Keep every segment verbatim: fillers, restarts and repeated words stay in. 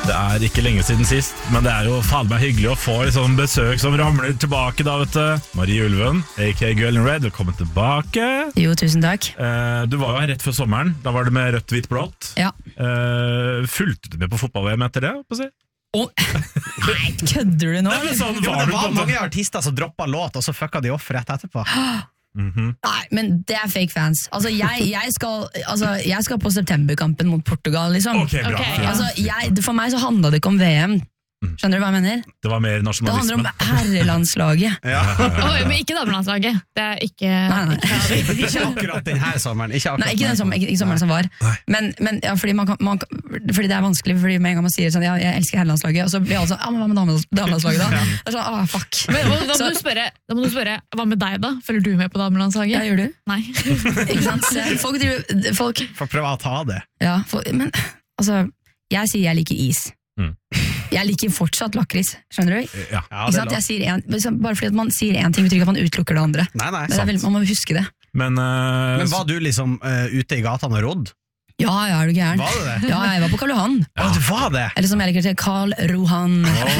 Det er ikke lenge siden sist, men det er jo faen meg hyggelig å få liksom besøk som ramler tilbake da, vet du. Marie Ulven, a k a. Girl in Red, velkommen tilbake. Jo, tusen takk. Eh, du var jo her rett før sommeren, da var det med rødt, hvitt, blått. Ja. Eh, fulgte du med på fotball-V M etter det, på å si? Oh. Nei, kødder du nå? Nei, men sånn Jo, var det du var på en mange måte. artister som droppet låt, og så fucka de off rett etterpå. Mhm. Nei, men det er fake fans. Altså, jeg, jeg, skal, altså, jeg skal på septemberkampen mot Portugal, liksom. Ok, bra. Ok, Ja. Altså, jeg, for meg så handla det ikke om V M. Skjønner du hva jeg mener? Det var mer Det handler nasjonalisme. om herrelandslaget. Ja. Oi, men ikke damelandslaget. Det er ikke... Nei, nei. Ikke akkurat denne sommeren. Ikke akkurat Nei, ikke den sommeren, ikke, ikke sommeren som var. Men, men ja, fordi, man kan, man, kan- fordi det er vanskelig, fordi med en gang man sier sånn, ja, jeg elsker herrelandslaget, og så blir alle sånn, ja, men hva med damelands- damelandslaget da? Det er sånn, ah, fuck. Men, og, da, Så- må du spørre, da må du spørre, hva med deg da? Følger du med på damelandslaget? Ja, gjør du? Nei. Ikke sant? Så Folk, driver- folk, For å prøve å ta det. ja, folk, men altså, jeg sier jeg liker is. Mm. Jeg liker fortsatt lakris, skjønner du? Ja. Ja, Ikke det er sant? lov. Jeg sier en, liksom, bare fordi at man sier en ting betyr ikke at man utelukker det andre. Nei, nei, Det er sant. veldig, man må huske det. Men, eh, Men var du liksom eh, ute i gatene og rodd? Ja, ja, er du gæren? Var det det? Ja, jeg var på Karl Johan. Ja, du var det! Eller som jeg liker til, Karl Rohan.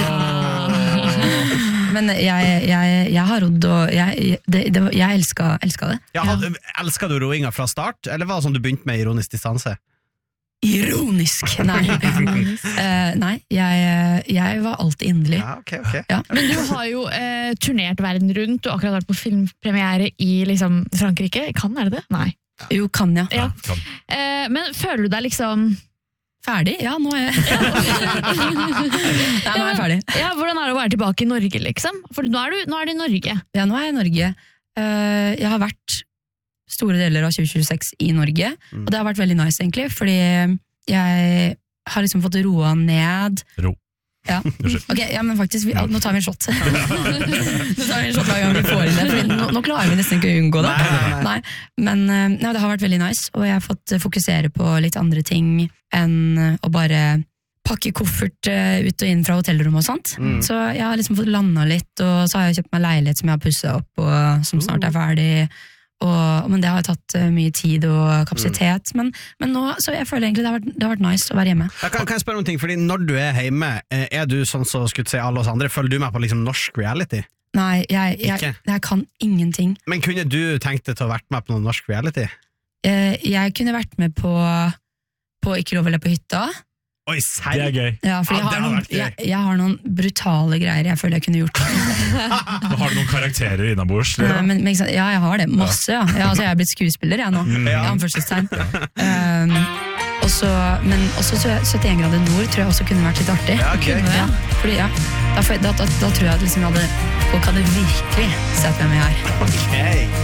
Men jeg, jeg, jeg har rodd, og jeg, det, det, jeg elska, elska det. Ja, hadde, Elsket du roinga fra start, eller var det sånn du begynte med ironisk distanse? Ironisk! Nei, Eh, nei jeg, jeg var alltid inderlig. Ja, ok, ok. Ja. Men du har jo eh, turnert verden rundt, du har akkurat vært på filmpremiere i liksom, Frankrike. Kan er det det? Nei. Jo, kan jeg. Ja. kan. Eh, men føler du deg liksom... Ferdig? Ja, nå er jeg Nei, nå er jeg ferdig. Ja, hvordan er det å være tilbake i Norge, liksom? For nå er du, nå er du i Norge. Ja, nå er jeg i Norge. Eh, jeg har vært store deler av tjue tjueseks i Norge, Mm. og det har vært veldig nice, egentlig, fordi jeg har liksom fått roa ned. Ro. Ja. Unnskyld. Ok, ja, men faktisk, vi, ja, nå tar vi en shot. Nå tar vi en shot hver gang vi får inn det, fordi nå, nå klarer vi nesten ikke å unngå det. Nei, nei, nei. Men eh, ja, det har vært veldig nice, og jeg har fått eh, fokusere på litt andre ting enn eh, å bare pakke koffert eh, ut og inn fra hotellrom og sånt. Mm. Så jeg har liksom fått landa litt, og så har jeg kjøpt meg leilighet som jeg har pusset opp, og som snart er ferdig. Og, men det har tatt eh, mye tid og kapasitet, men, men nå, så jeg føler egentlig det har vært, det har vært nice å være hjemme. Jeg kan, kan jeg spørre om ting, fordi når du er hjemme, eh, er du sånn som skulle si alle oss andre, følger du med på liksom norsk reality? Nei, jeg, jeg, Ikke? jeg kan ingenting. Men kunne du tenkt deg til å vært med på noe norsk reality? Eh, jeg kunne vært med på, på Ikke lov å le på hytta. Oi, Det serr? er gøy. Ja, for Ja, jeg, det har har noen, vært gøy. jeg, jeg har noen brutale greier jeg føler jeg kunne gjort. Nå har du noen karakterer innabords. Eh, men, men, ikke sant, ja, jeg har det. Masse, ja. ja altså, jeg er blitt skuespiller, jeg nå. I Ja. anførselstegn. Um, og så- men også så- syttien grader nord tror jeg også kunne vært litt artig. Ja, ok. Ja, fordi, ja, da, får jeg- da, da, da tror jeg at liksom jeg hadde, folk hadde virkelig sett hvem jeg er. Ok.